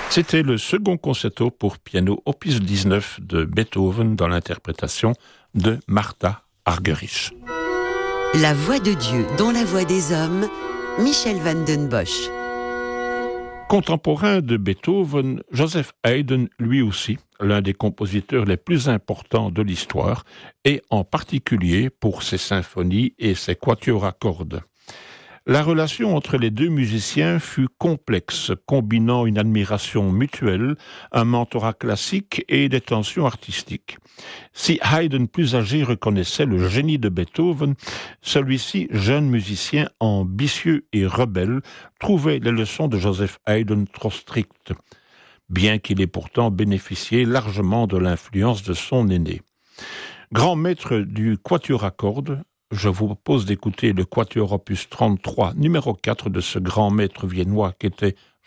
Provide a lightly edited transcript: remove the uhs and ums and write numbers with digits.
C'était le second concerto pour piano opus 19 de Beethoven dans l'interprétation de Martha Argerich. La voix de Dieu dans la voix des hommes, Michel van den Bosch. Contemporain de Beethoven, Joseph Haydn, lui aussi, l'un des compositeurs les plus importants de l'histoire, et en particulier pour ses symphonies et ses quatuors à cordes. La relation entre les deux musiciens fut complexe, combinant une admiration mutuelle, un mentorat classique et des tensions artistiques. Si Haydn, plus âgé, reconnaissait le génie de Beethoven, celui-ci, jeune musicien ambitieux et rebelle, trouvait les leçons de Joseph Haydn trop strictes, bien qu'il ait pourtant bénéficié largement de l'influence de son aîné. Grand maître du quatuor à cordes, je vous propose d'écouter le quatuor opus 33, numéro 4 de ce grand maître viennois qu'était